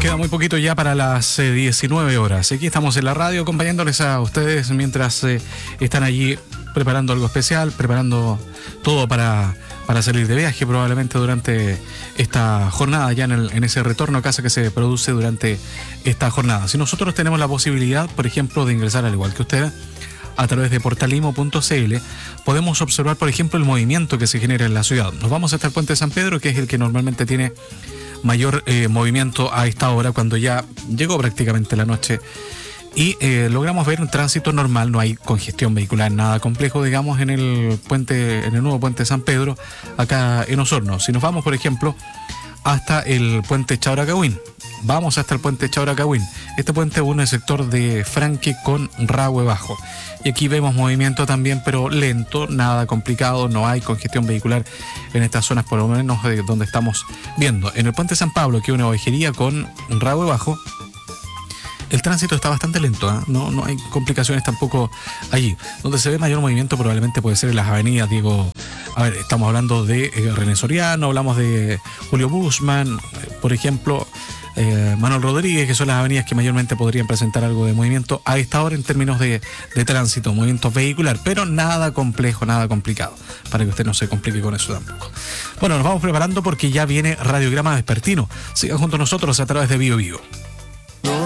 Queda muy poquito ya para las 19 horas. Aquí estamos en la radio acompañándoles a ustedes mientras están allí preparando algo especial, preparando todo para salir de viaje probablemente durante esta jornada, ya en ese retorno a casa que se produce durante esta jornada. Si nosotros tenemos la posibilidad, por ejemplo, de ingresar al igual que ustedes a través de portalimo.cl, podemos observar, por ejemplo, el movimiento que se genera en la ciudad. Nos vamos hasta el Puente de San Pedro, que es el que normalmente tiene mayor movimiento a esta hora, cuando ya llegó prácticamente la noche, y logramos ver un tránsito normal. No hay congestión vehicular, nada complejo, digamos, en el nuevo puente de San Pedro, acá en Osorno. Si nos vamos, por ejemplo, hasta el puente Chauracagüín, vamos hasta el puente Chauracagüín. Este puente une el sector de Franque con Rahue Bajo. Y aquí vemos movimiento también, pero lento, nada complicado, no hay congestión vehicular en estas zonas, por lo menos donde estamos viendo. En el puente San Pablo, que une Ovejería con Rahue Bajo, el tránsito está bastante lento, ¿eh? No hay complicaciones tampoco allí. Donde se ve mayor movimiento probablemente puede ser en las avenidas, estamos hablando de René Soriano, hablamos de Julio Buschmann, por ejemplo, Manuel Rodríguez, que son las avenidas que mayormente podrían presentar algo de movimiento a esta hora en términos de tránsito, movimiento vehicular, pero nada complejo, nada complicado, para que usted no se complique con eso tampoco. Bueno, nos vamos preparando porque ya viene Radiograma Vespertino. Sigan junto a nosotros a través de Bio Vivo.